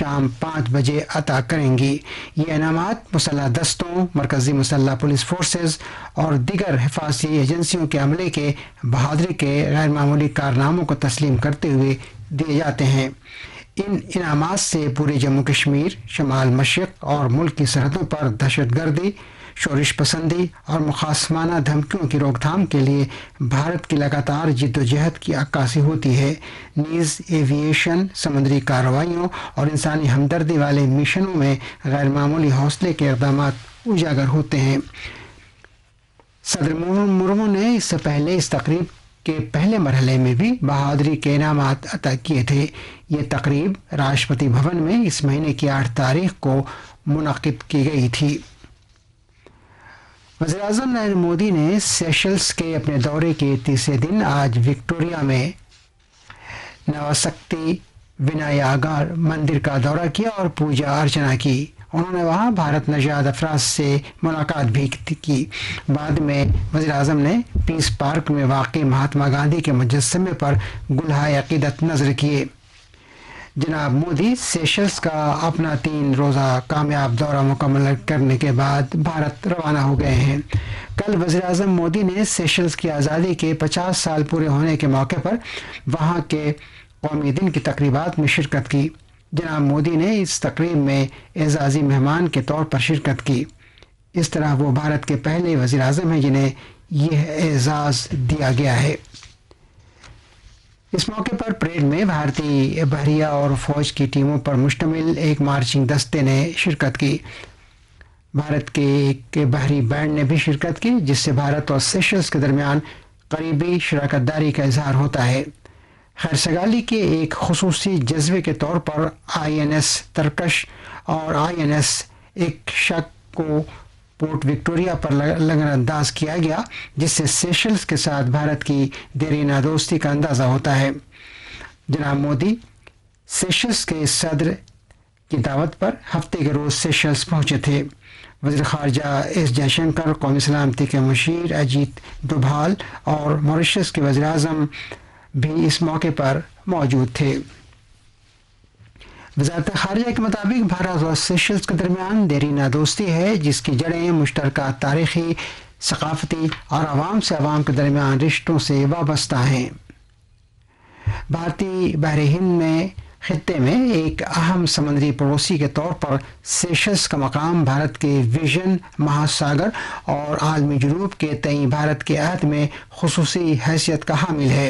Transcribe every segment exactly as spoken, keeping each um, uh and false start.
شام پانچ بجے عطا کریں گی۔ یہ انعامات مسلح دستوں، مرکزی مسلح پولیس فورسز اور دیگر حفاظتی ایجنسیوں کے عملے کے بہادری کے غیر معمولی کارناموں کو تسلیم کرتے ہوئے دیے جاتے ہیں۔ ان انعامات سے پورے جموں کشمیر، شمال مشرق اور ملک کی سرحدوں پر دہشت گردی، شورش پسندی اور مخاصمانہ دھمکیوں کی روک تھام کے لیے بھارت کی لگاتار جد و جہد کی عکاسی ہوتی ہے۔ نیز ایوییشن، سمندری کارروائیوں اور انسانی ہمدردی والے مشنوں میں غیر معمولی حوصلے کے اقدامات اجاگر ہوتے ہیں۔ صدر مرمو نے اس سے پہلے اس تقریب کے پہلے مرحلے میں بھی بہادری کے انعامات عطا کیے تھے۔ یہ تقریب راشٹرپتی بھون میں اس مہینے کی آٹھ تاریخ کو منعقد کی گئی تھی۔ وزیر اعظم نریندر مودی نے سیشلز کے اپنے دورے کے تیسرے دن آج وکٹوریہ میں نواسکتی ونایاگار مندر کا دورہ کیا اور پوجا ارچنا کی۔ انہوں نے وہاں بھارت نژاد افراد سے ملاقات بھی کی۔ بعد میں وزیر اعظم نے پیس پارک میں واقع مہاتما گاندھی کے مجسمے پر گلہائے عقیدت نذر کیے۔ جناب مودی سیشلز کا اپنا تین روزہ کامیاب دورہ مکمل کرنے کے بعد بھارت روانہ ہو گئے ہیں۔ کل وزیر اعظم مودی نے سیشلز کی آزادی کے پچاس سال پورے ہونے کے موقع پر وہاں کے قومی دن کی تقریبات میں شرکت کی۔ جناب مودی نے اس تقریب میں اعزازی مہمان کے طور پر شرکت کی۔ اس طرح وہ بھارت کے پہلے وزیر اعظم ہیں جنہیں یہ اعزاز دیا گیا ہے۔ اس موقع پر پریڈ میں بھارتی بحریہ اور فوج کی ٹیموں پر مشتمل ایک مارچنگ دستے نے شرکت کی۔ بھارت کے ایک بحری بینڈ نے بھی شرکت کی، جس سے بھارت اور سیشلز کے درمیان قریبی شراکت داری کا اظہار ہوتا ہے۔ خیر سگالی کے ایک خصوصی جذبے کے طور پر آئی این ایس ترکش اور آئی این ایس ایک شک کو پورٹ وکٹوریہ پر لنگر انداز کیا گیا، جس سے سیشلز کے ساتھ بھارت کی دیرینہ دوستی کا اندازہ ہوتا ہے۔ جناب مودی سیشلز کے صدر کی دعوت پر ہفتے کے روز سیشلز پہنچے تھے۔ وزیر خارجہ ایس جے شنکر، قومی سلامتی کے مشیر اجیت ڈوبھال اور ماریشس کے وزیر اعظم بھی اس موقع پر موجود تھے۔ وزارت خارجہ کے مطابق بھارت اور سیشلز کے درمیان دیرینہ دوستی ہے، جس کی جڑیں مشترکہ تاریخی، ثقافتی اور عوام سے عوام کے درمیان رشتوں سے وابستہ ہیں۔ بھارتی بحر ہند میں خطے میں ایک اہم سمندری پڑوسی کے طور پر سیشلز کا مقام بھارت کے ویژن مہاساگر اور عالمی جنوب کے تئیں بھارت کے عہد میں خصوصی حیثیت کا حامل ہے۔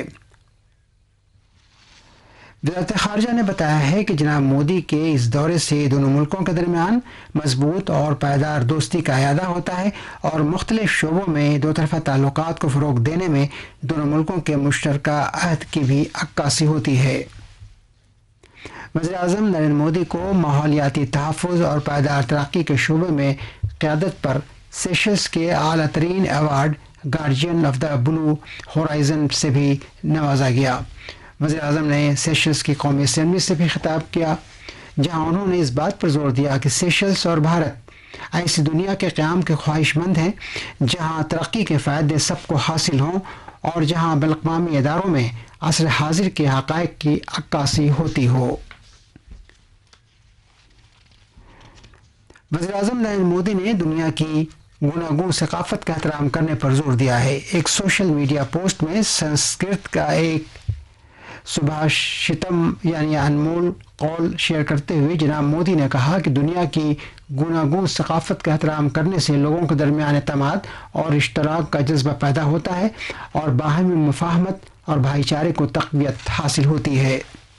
وزارت خارجہ نے بتایا ہے کہ جناب مودی کے اس دورے سے دونوں ملکوں کے درمیان مضبوط اور پائیدار دوستی کا اعادہ ہوتا ہے اور مختلف شعبوں میں دو طرفہ تعلقات کو فروغ دینے میں دونوں ملکوں کے مشترکہ عہد کی بھی عکاسی ہوتی ہے۔ وزیر اعظم نریندر مودی کو ماحولیاتی تحفظ اور پائیدار ترقی کے شعبے میں قیادت پر سیشلز کے اعلیٰ ترین award guardian of the blue horizon سے بھی نوازا گیا۔ وزیر اعظم نے سیشلز کی قومی اسمبلی سے بھی خطاب کیا، جہاں انہوں نے اس بات پر زور دیا کہ سیشلز اور بھارت ایسی دنیا کے قیام کے خواہش مند ہیں جہاں ترقی کے فائدے سب کو حاصل ہوں اور جہاں بین الاقوامی اداروں میں عصر حاضر کے حقائق کی عکاسی ہوتی ہو۔ وزیر اعظم نریندر مودی نے دنیا کی گوناگون ثقافت کا احترام کرنے پر زور دیا ہے۔ ایک سوشل میڈیا پوسٹ میں سنسکرت کا ایک سبھاشتم یعنی انمول قول شیئر کرتے ہوئے جناب مودی نے کہا کہ دنیا کی گوناگون ثقافت کا احترام کرنے سے لوگوں کے درمیان اعتماد اور اشتراک کا جذبہ پیدا ہوتا ہے اور باہمی مفاہمت اور بھائی چارے کو تقویت حاصل ہوتی ہے۔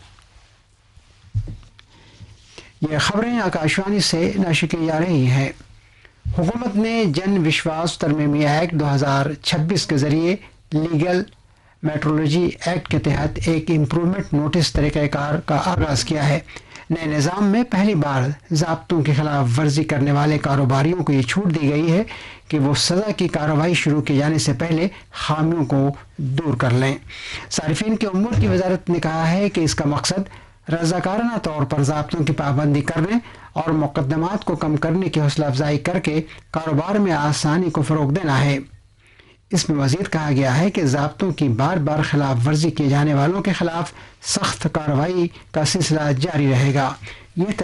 یہ خبریں آکاشوانی سے نشر کی جا رہی ہیں۔ حکومت نے جن وشواس ترمیمی ایکٹ دو ہزار چھبیس کے ذریعے لیگل میٹرولوجی ایکٹ کے تحت ایک امپرومنٹ نوٹس طریقہ کار کا آغاز کیا ہے۔ نئے نظام میں پہلی بار ضابطوں کی خلاف ورزی کرنے والے کاروباریوں کو یہ چھوٹ دی گئی ہے کہ وہ سزا کی کارروائی شروع کیے جانے سے پہلے خامیوں کو دور کر لیں۔ صارفین کے امور کی وزارت نے کہا ہے کہ اس کا مقصد رضاکارانہ طور پر ضابطوں کی پابندی کرنے اور مقدمات کو کم کرنے کی حوصلہ افزائی کر کے کاروبار میں آسانی کو فروغ دینا ہے۔ اس میں مزید کہا گیا ہے کہ ضابطوں کی بار بار خلاف ورزی کیے جانے والوں کے خلاف سخت کارروائی کا سلسلہ جاری رہے گا۔ یہ